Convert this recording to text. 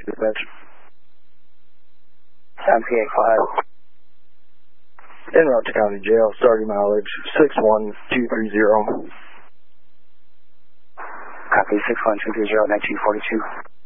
dispatch. MPA-5. En route to County Jail, starting mileage 61230. Copy 61230, 1942.